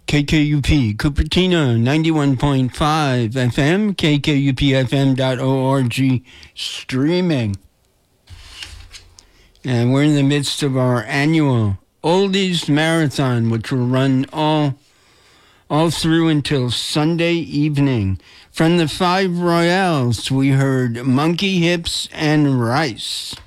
KKUP, Cupertino, 91.5 FM, kkupfm.org, streaming. And we're in the midst of our annual Oldies Marathon, which will run all through until Sunday evening. From the Five Royales, we heard Monkey Hips and Rice.